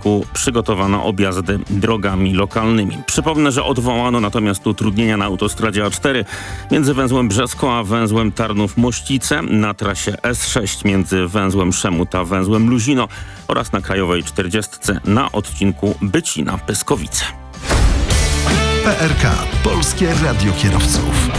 odcinku przygotowano objazdy drogami lokalnymi. Przypomnę, że odwołano natomiast utrudnienia na autostradzie A4 między węzłem Brzesko a węzłem Tarnów-Mościce, na trasie S6 między węzłem Szemut a węzłem Luzino oraz na Krajowej 40 na odcinku Bycina-Pyskowice. PRK, Polskie Radio Kierowców.